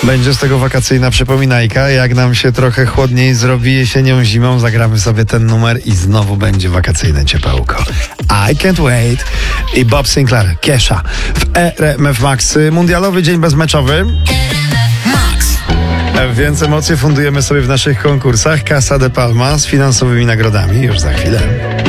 Będzie z tego wakacyjna przypominajka. Jak nam się trochę chłodniej zrobi jesienią, zimą, zagramy sobie ten numer i znowu będzie wakacyjne ciepełko. I Can't Wait i Bob Sinclair, Kesha w RMF Max. Mundialowy dzień bezmeczowy. Więc emocje fundujemy sobie w naszych konkursach. Casa de Palma z finansowymi nagrodami już za chwilę.